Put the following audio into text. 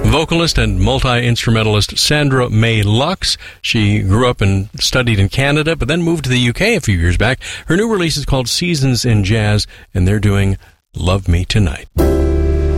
vocalist and multi-instrumentalist Sandra May Lux. She grew up and studied in Canada, but then moved to the UK a few years back. Her new release is called Seasons in Jazz, and they're doing Love Me Tonight.